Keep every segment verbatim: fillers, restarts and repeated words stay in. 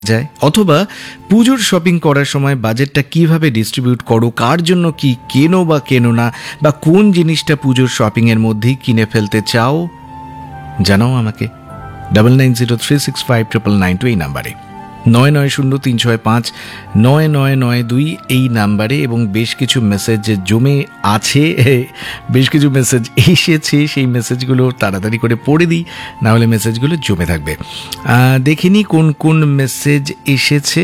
যায়, অথবা পুজোর শপিং করার সময় বাজেটটা কিভাবে ডিস্ট্রিবিউট করো, কার জন্য কি কেনো বা কেনো না, বা কোন জিনিসটা পুজোর শপিংয়ের মধ্যেই কিনে ফেলতে চাও, জানাও আমাকে double nine zero three six five triple nine two এই নাম্বারে, নয় নয় শূন্য তিন ছয় পাঁচ নয় নয় নয় দুই এই নাম্বারে। এবং বেশ কিছু মেসেজ জমে আছে, বেশ কিছু মেসেজ এসেছে, সেই মেসেজগুলো তাড়াতাড়ি করে পড়ে দিই, নাহলে মেসেজগুলো জমে থাকবে। দেখিনি কোন কোন মেসেজ এসেছে।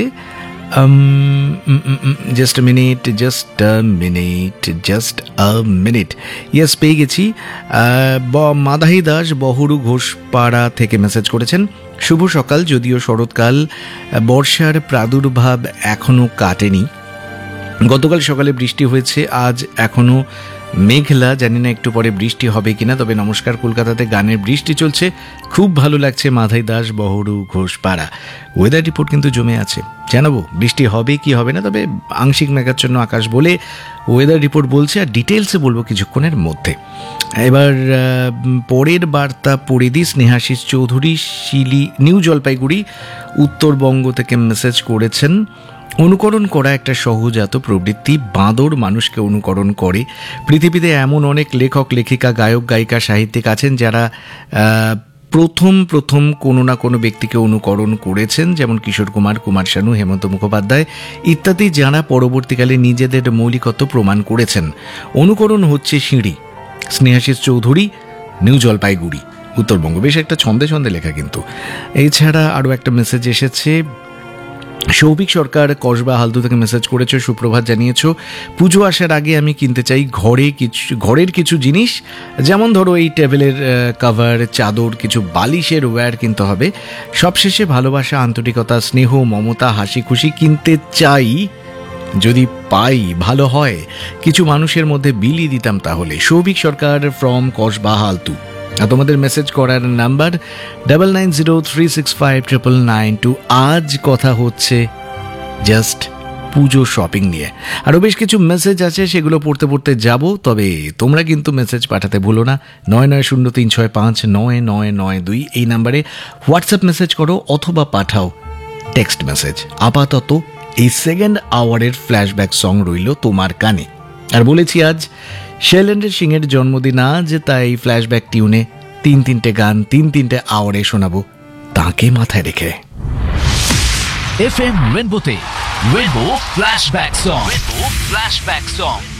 Just a minute just a minute just a minute yes, পেয়ে গেছি। মাদাহি দাস বহরু ঘোষপাড়া থেকে মেসেজ করেছেন, শুভ সকাল। যদিও শরৎকাল, বর্ষার প্রাদুর্ভাব এখনও কাটেনি। গতকাল সকালে বৃষ্টি হয়েছে, আজ এখনও মেঘলা, জানি না একটু পরে বৃষ্টি হবে কিনা। তবে নমস্কার, কলকাতাতে গানের বৃষ্টি চলছে, খুব ভালো লাগছে। মাধাই দাস বহরু ঘোষপাড়া। ওয়েদার রিপোর্ট কিন্তু জমে আছে, জানাবো বৃষ্টি হবে কি হবে না, তবে আংশিক মেঘাচ্ছন্ন আকাশ বলে ওয়েদার রিপোর্ট বলছে, আর ডিটেলসে বলবো কিছুক্ষণের মধ্যে। এবার পরের বার্তা পড়ে দিই। স্নেহাশিস চৌধুরী শিলি নিউ জলপাইগুড়ি উত্তরবঙ্গ থেকে মেসেজ করেছেন, অনুকরণ করা একটা সহজাত প্রবৃত্তি। বাঁদর মানুষকে অনুকরণ করে। পৃথিবীতে এমন অনেক লেখক লেখিকা গায়ক গায়িকা সাহিত্যিক আছেন যারা প্রথম প্রথম কোনো না কোনো ব্যক্তিকে অনুকরণ করেছেন, যেমন কিশোর কুমার, কুমার শানু, হেমন্ত মুখোপাধ্যায় ইত্যাদি, যারা পরবর্তীকালে নিজেদের মৌলিকত্ব প্রমাণ করেছেন। অনুকরণ হচ্ছে সিঁড়ি। স্নেহাশিস চৌধুরী নিউ জলপাইগুড়ি উত্তরবঙ্গ। বেশ একটা ছন্দে ছন্দে লেখা কিন্তু। এছাড়া আরও একটা মেসেজ এসেছে, সৌভিক সরকার কসবা হালদু থেকে মেসেজ করেছো, সুপ্রভাত জানিয়েছ। পুজো আসার আগে আমি কিনতে চাই ঘরে কিছু ঘরের কিছু জিনিস, যেমন ধরো এই টেবিলের কভার, চাদর, কিছু বালিশের ওয়্যার কিনতে হবে। সবশেষে ভালোবাসা, আন্তরিকতা, স্নেহ, মমতা, হাসি খুশি কিনতে চাই। যদি পাই ভালো হয়, কিছু মানুষের মধ্যে বিলিয়ে দিতাম তাহলে। সৌভিক সরকার ফ্রম কসবা হালদু। আর তোমাদের মেসেজ করার number double nine zero three six five triple nine two. আজ কথা হচ্ছে জাস্ট পুজো শপিং নিয়ে। আরও বেশ কিছু মেসেজ আছে, সেগুলো পড়তে পড়তে যাব। তবে তোমরা কিন্তু মেসেজ পাঠাতে ভুলো না, নয় নয় শূন্য তিন ছয় পাঁচ নয় নয় নয় দুই এই নাম্বারে হোয়াটসঅ্যাপ মেসেজ করো, অথবা পাঠাও টেক্সট মেসেজ। আপাতত এই সেকেন্ড আওয়ারের ফ্ল্যাশব্যাক সং রইল তোমার কানে। আর বলেছি আজ শৈলেন্দ্র সিংয়ের জন্মদিন আজ, তাই ফ্ল্যাশব্যাক টিউনে তিন তিনটে গান তিন তিনটে আওয়ারে শোনাবো, তাকে মাথায় রেখে। F M রেনবোতে rainbow flashback song, rainbow flashback song.